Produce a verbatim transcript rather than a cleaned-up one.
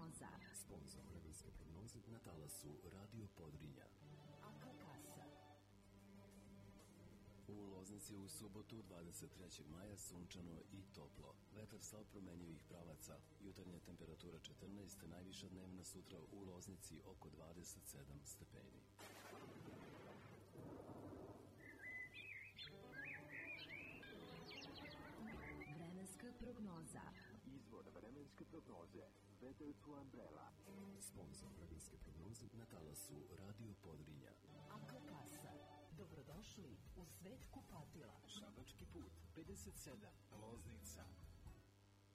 prognoza. Sponzor vremenske prognoze na talasu Radio Podrinja. Aka kasa. U Loznici u subotu dvadeset trećeg maja sunčano i toplo. Vetar sa promenjivih pravaca. Jutarnja temperatura četrnaest, najviša dnevna sutra u Loznici oko dvadeset sedam stepeni. Vremenska prognoza. Izvor vremenske prognoze. Vedecu Umbrella. Sponzor vremenske prognoze na talasu Radio Podrinja. Aka kasa. Dobrodošli u svet kupatila. Šabački put, pedeset sedam, Loznica.